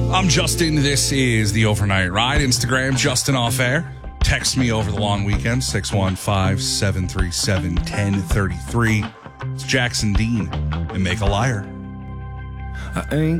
I'm Justin. This is the Overnight Ride. Instagram, Justin Off Air. Text me over the long weekend, 615-737-1033. It's Jackson Dean and Make a Liar. I ain't